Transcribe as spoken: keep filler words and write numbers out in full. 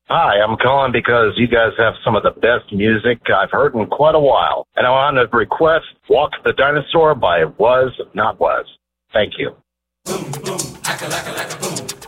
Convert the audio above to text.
Hi, I'm calling because you guys have some of the best music I've heard in quite a while. And I want to request Walk the Dinosaur by Was Not Was. Thank you. Boom, boom, acca, lacka, lacka, boom.